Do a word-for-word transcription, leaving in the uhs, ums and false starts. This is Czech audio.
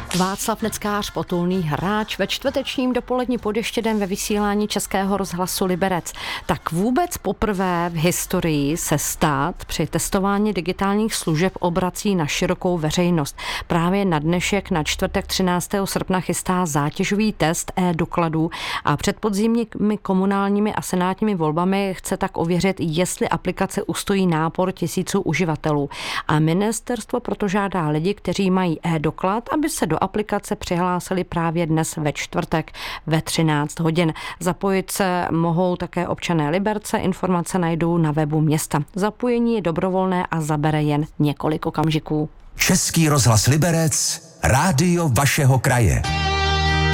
Václav Neckář, potulný hráč ve čtvrtečním dopolední podještědem ve vysílání Českého rozhlasu Liberec. Tak vůbec poprvé v historii se stát při testování digitálních služeb obrací na širokou veřejnost. Právě na dnešek, na čtvrtek třináctého srpna, chystá zátěžový test e-dokladů a před podzimními komunálními a senátními volbami chce tak ověřit, jestli aplikace ustojí nápor tisíců uživatelů. A ministerstvo proto žádá lidi, kteří mají e-doklad, aby se do aplikace přihlásili právě dnes ve čtvrtek ve třináct hodin. Zapojit se mohou také občané Liberce, informace najdou na webu města. Zapojení je dobrovolné a zabere jen několik okamžiků. Český rozhlas Liberec, rádio vašeho kraje.